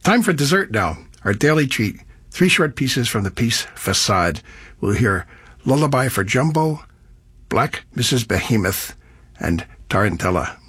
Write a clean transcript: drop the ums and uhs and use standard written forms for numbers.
Time for dessert now. Our daily treat. 3 short pieces from the piece Facade. We'll hear Lullaby for Jumbo, Black Mrs. Behemoth, and Tarantella.